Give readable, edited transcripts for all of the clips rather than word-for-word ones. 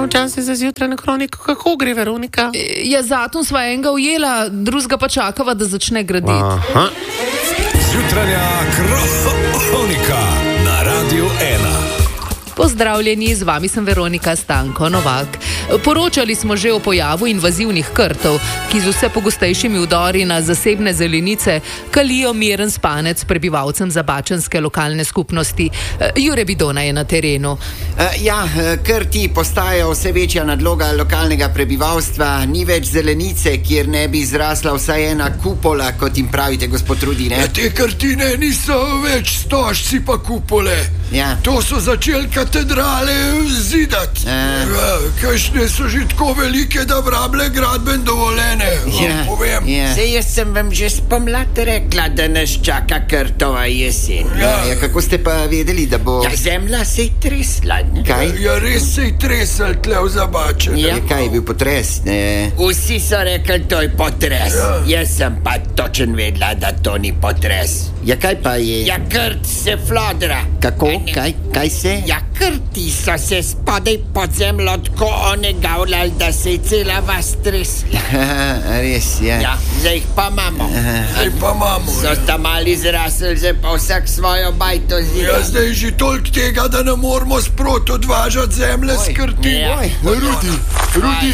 počasi za zjutraj na kroniko. Kako gre, Veronika? Ja, zato sva enega ujela, drugega pa čakava, da začne graditi. Aha. Jutranja kronika na Radiu 1. Pozdravljeni, z vami sem Veronika Stanko Novak. Poročali smo že o pojavu invazivnih krtov, ki z vse pogostejšimi vdori na zasebne zelenice kalijo miren spanec prebivalcem zabačanske lokalne skupnosti. Jure Bidona je na terenu. Krti postajajo vse večja nadloga lokalnega prebivalstva. Ni več zelenice, kjer ne bi zrasla vsaj ena kupola, kot jim pravite, gospod Rudi, ne? Te krtine niso več stožci pa kupole. Ja. To so začeli katedrale zidati. Kakšne so že tako velike, da vrable gradben dovoljene. Povem. Sej jaz sem vam že spomlad rekla, da nas čaka krtova jesen. Kako ste pa vedeli, da bo... zemlja se je tresla, ne? Kaj? Res se je tresel tle v Zabačen. Kaj je bil potres, ne? Vsi so rekli, to je potres. Jaz sem pa točen vedela, da to ni potres. Kaj pa je? Krt se flodra. Kako? Kaj se? Krti so se spodaj pod zemljo tako onegavljali, da se je cela vas tresla. Res, ja. Zdaj jih pa imamo. So tam mali zrasli, zdaj pa vsak svojo bajto zida. Zdaj že toliko tega, da ne moramo sprot odvažati zemlje s krti. Rudi.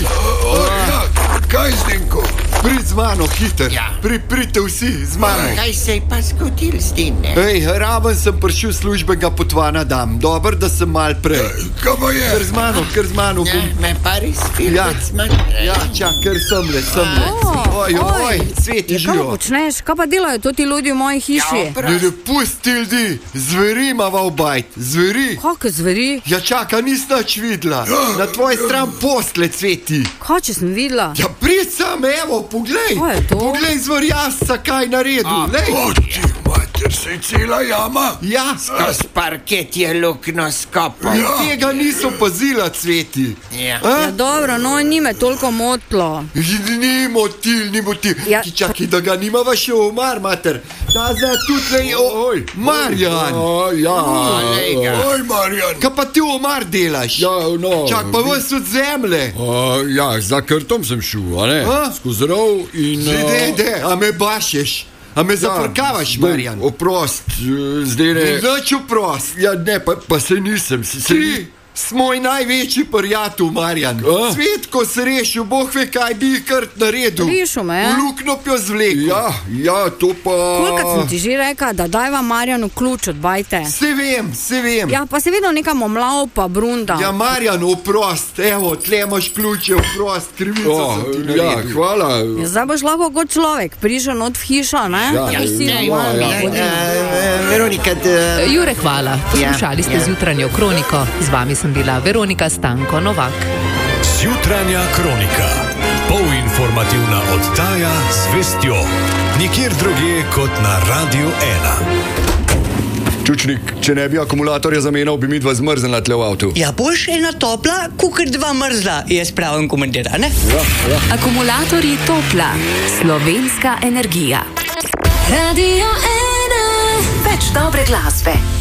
Kaj Zdenko? Prid z mano, hiter. Pridite vsi z mano. Kaj se je pa zgodil s tem? Raven sem prišel službenega potvana dam. Dober, da sem mal prej. Kaj pa je? Kar z mano. Me pa res filmec manj. Kar semle. Oj, Sveti živo. Kaj počneš? Kaj pa delajo to ti ljudi v moji hiši? Ne pusti ljudi. Zveri imava v bajt. Zveri. Kakve zveri? Čaka, nis nič videla. Na tvoji stran postle, Sveti. Kaj, če sem videla? Prid sam, evo, poglej. Kaj je to? Poglej zvrjasca, kaj naredil. Ti mater, se je cela jama. Skoz parket je lukno skopal. Tega niso pazila, Sveti. Dobro, no, ni me toliko motlo. Ni motil. Čakaj, da ga nimava še v omar, mater. Ta za tudi, Marjan. Oj, Marjan. Kaj pa ti v omar delaš? Čak, pa vas od zemlje. Za krtom sem šel, a ne? Skozi rov in... A me bašeš? A me zafrkavaš, Marjan? Oprost, zdaj ne... Nič oprost. Ne, pa se nisem. Ti smo največji prijatelj, Marjan. Svet, ko se rešil, Bog ve, kaj bi krt naredil. Rešil me, V luknjo pjo zvlekel. To pa... Kolikrat sem ti že rekla, da dajva Marjanu ključ od bajte? Se vem. Pa se vedno nekam omlav pa brunda. Marjan, oprost, evo, tle imaš ključe, oprost, krivico sem ti naredil. Hvala. Zdaj boš lahko kot človek prišel not v hišo, ne? Veronika, Jure, hvala. Poslušali ste zjutranjo kroniko. Z vami sem bila Veronika Stanko Novak. Jutranja kronika. Polinformativna oddaja z vestjo. Nikjer drugje kot na Radiu 1. Čučnik, če ne bi akumulatorja zamenjal, bi mi dva zmrznila tle v avtu. Boš ena topla, kukor dva mrzla, jaz pravim komentar, ne? Akumulatorji Topla. Slovenska energija. Radio 1. Več dobre glasbe.